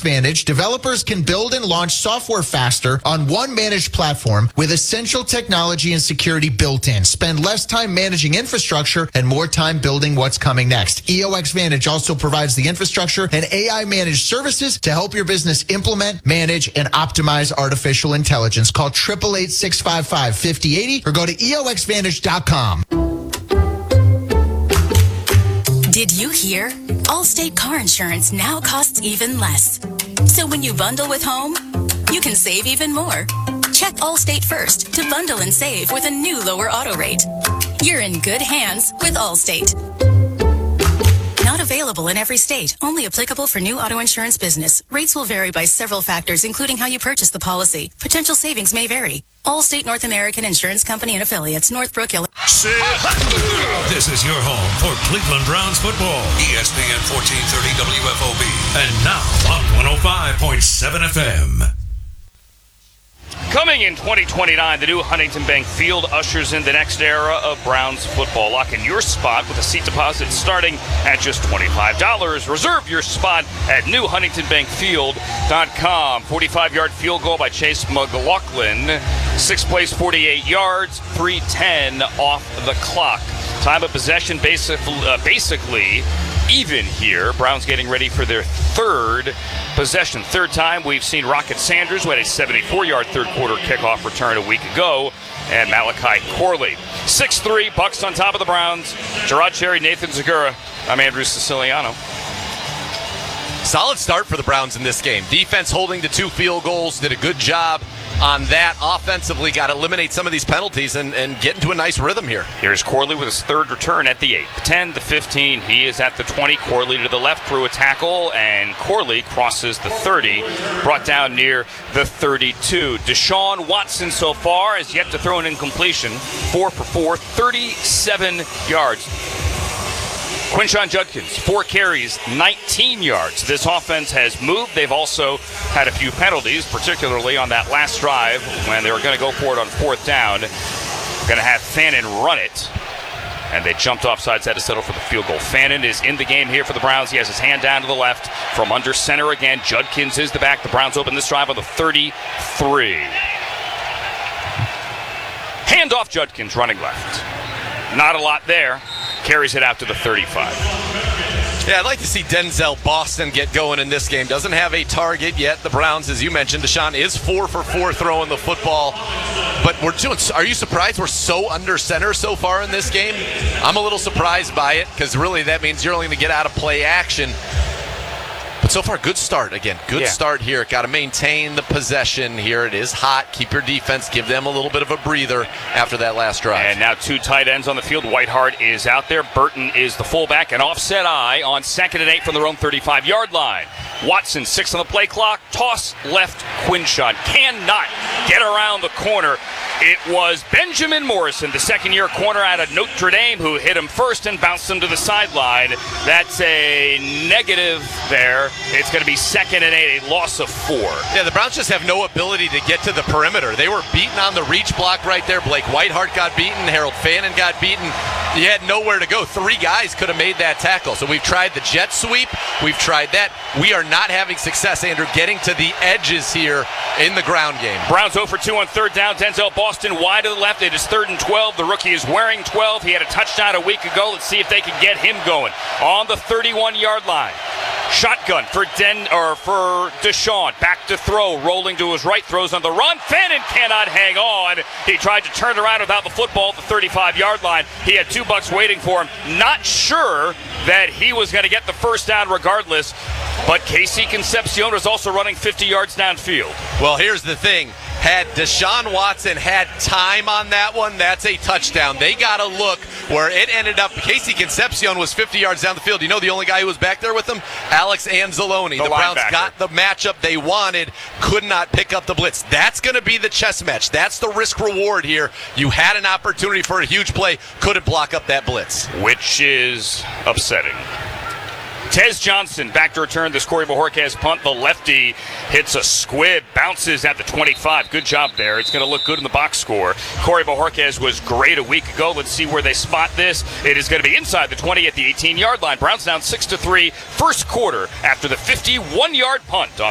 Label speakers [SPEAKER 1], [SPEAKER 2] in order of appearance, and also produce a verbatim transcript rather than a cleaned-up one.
[SPEAKER 1] Vantage, developers can build and launch software faster on one managed platform with essential technology and security built in. Spend less time managing infrastructure and more time building what's coming next. E O X Vantage also provides the infrastructure and A I-managed services to help your business implement, manage, and optimize artificial intelligence. Call eight eight eight, six five five, five oh eight oh or go to E O X Vantage dot com.
[SPEAKER 2] Did you hear? Allstate car insurance now costs even less. So when you bundle with home, you can save even more. Check Allstate first to bundle and save with a new lower auto rate. You're in good hands with Allstate. Not available in every state. Only applicable for new auto insurance business. Rates will vary by several factors, including how you purchase the policy. Potential savings may vary. Allstate North American Insurance Company and Affiliates, Northbrook, Illinois.
[SPEAKER 3] This is your home for Cleveland Browns football. E S P N fourteen thirty W F O B. And now on one oh five point seven F M.
[SPEAKER 4] Coming in twenty twenty-nine, the new Huntington Bank Field ushers in the next era of Browns football. Lock in your spot with a seat deposit starting at just twenty-five dollars. Reserve your spot at new huntington bank field dot com. forty-five-yard field goal by Chase McLaughlin. Sixth place, forty-eight yards, three ten off the clock. Time of possession basically, uh, basically even here. Browns getting ready for their third possession. Third time we've seen Rocket Sanders, who had a seventy-four-yard third-quarter kickoff return a week ago, and Malachi Corley. six three, Bucks on top of the Browns. Gerard Cherry, Nathan Zagura. I'm Andrew Siciliano.
[SPEAKER 5] Solid start for the Browns in this game. Defense holding the two field goals, did a good job on that. Offensively, got to eliminate some of these penalties and, and get into a nice rhythm here.
[SPEAKER 4] Here's Corley with his third return at the eight. ten to fifteen. He is at the twenty. Corley to the left through a tackle, and Corley crosses the thirty, brought down near the thirty-two. Deshaun Watson so far has yet to throw an incompletion. four for four, thirty-seven yards. Quinshon Judkins, four carries, nineteen yards. This offense has moved. They've also had a few penalties, particularly on that last drive when they were going to go for it on fourth down. Going to have Fannin run it. And they jumped off sides, had to settle for the field goal. Fannin is in the game here for the Browns. He has his hand down to the left from under center again. Judkins is the back. The Browns open this drive on the thirty-three. Hand off Judkins running left. Not a lot there. Carries it out to the thirty-five.
[SPEAKER 5] Yeah, I'd like to see Denzel Boston get going in this game. Doesn't have a target yet. The Browns, as you mentioned, Deshaun is four for four throwing the football. But we're doing. Are you surprised we're so under center so far in this game? I'm a little surprised by it because really that means you're only going to get out of play action. But so far, good start. Again, good
[SPEAKER 4] yeah.
[SPEAKER 5] start here. Got to maintain the possession here. It is hot. Keep your defense. Give them a little bit of a breather after that last drive.
[SPEAKER 4] And now two tight ends on the field. Whiteheart is out there. Burton is the fullback. An offset eye on second and eight from their own thirty-five-yard line. Watson, six on the play clock. Toss left. Quinshon cannot get around the corner. It was Benjamin Morrison, the second-year corner out of Notre Dame, who hit him first and bounced him to the sideline. That's a negative there. It's going to be second and eight, a loss of four.
[SPEAKER 5] Yeah, the Browns just have no ability to get to the perimeter. They were beaten on the reach block right there. Blake Whiteheart got beaten. Harold Fannin got beaten. You had nowhere to go. Three guys could have made that tackle. So we've tried the jet sweep. We've tried that. We are not having success, Andrew, getting to the edges here in the ground game.
[SPEAKER 4] Browns oh for two on third down. Denzel Boston wide to the left. It is third and twelve. The rookie is wearing twelve. He had a touchdown a week ago. Let's see if they can get him going on the thirty-one-yard line. Shotgun for Den or for Deshaun. Back to throw, rolling to his right, throws on the run. Fannin cannot hang on. He tried to turn around without the football at the thirty-five-yard line. He had two bucks waiting for him. Not sure that he was going to get the first down regardless. But Casey Concepcion was also running fifty yards downfield.
[SPEAKER 5] Well, here's the thing. Had Deshaun Watson had time on that one, that's a touchdown. They got to look where it ended up. Casey Concepcion was fifty yards down the field. You know the only guy who was back there with him? Alex Anzalone. The, the Browns got the matchup they wanted, could not pick up the blitz. That's going to be the chess match. That's the risk reward here. You had an opportunity for a huge play, couldn't block up that blitz.
[SPEAKER 4] Which is upsetting. Tez Johnson back to return this Corey Bojorquez punt. The lefty hits a squib, bounces at the twenty-five. Good job there. It's going to look good in the box score. Corey Bojorquez was great a week ago. Let's see where they spot this. It is going to be inside the twenty at the eighteen-yard line. Browns down six to three. First quarter after the fifty-one-yard punt on